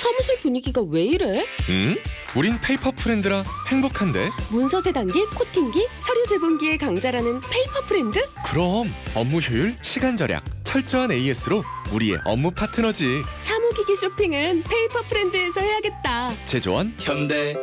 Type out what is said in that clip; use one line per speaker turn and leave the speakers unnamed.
사무실 분위기가 왜 이래?
우린 페이퍼 프렌드라 행복한데.
문서 세단기, 코팅기, 서류 제본기의 강자라는 페이퍼 프렌드?
그럼 업무 효율, 시간 절약, 철저한 AS로 우리의 업무 파트너지.
사무기기 쇼핑은 페이퍼 프렌드에서 해야겠다.
제조원 현대.